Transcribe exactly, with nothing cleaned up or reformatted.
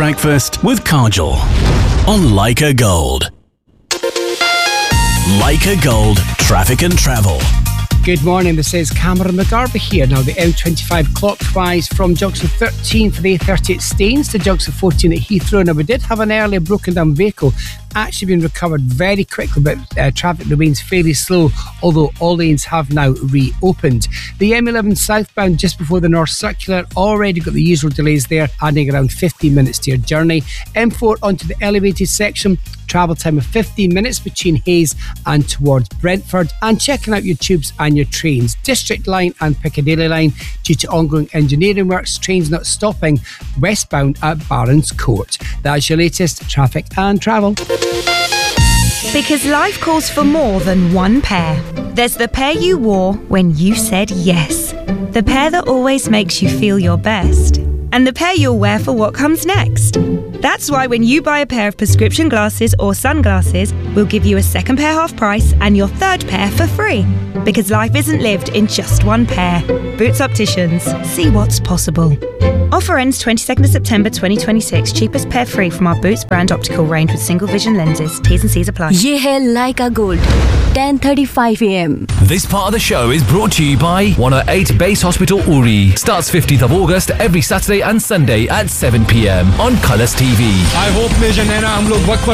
breakfast with Kajal on Leica Gold. Leica Gold Traffic and Travel. Good morning, this is Cameron McGarvey here. Now, the M twenty-five clockwise from junction thirteen for the A thirty at Staines to junction fourteen at Heathrow. Now, we did have an earlier broken down vehicle actually been recovered very quickly, but uh, traffic remains fairly slow, although all lanes have now reopened. The M eleven southbound just before the North Circular, already got the usual delays there, adding around fifteen minutes to your journey. M four onto the elevated section, travel time of fifteen minutes between Hayes and towards Brentford. And checking out your tubes and your trains. District Line and Piccadilly Line, due to ongoing engineering works, trains not stopping westbound at Barons Court. That's your latest traffic and travel. Because life calls for more than one pair. There's the pair you wore when you said yes. The pair that always makes you feel your best. And the pair you'll wear for what comes next. That's why when you buy a pair of prescription glasses or sunglasses, we'll give you a second pair half price and your third pair for free. Because life isn't lived in just one pair. Boots Opticians. See what's possible. Offer ends twenty-second of September twenty twenty-six. Cheapest pair free from our Boots brand optical range with single vision lenses. T's and C's apply. ये है Leica Gold, ten thirty-five a m. This part of the show is brought to you by one oh eight Base Hospital Uri. Starts fifteenth of August every Saturday and Sunday at seven p m on Colours T V. I hope में जनेना हम लोग वक्त पर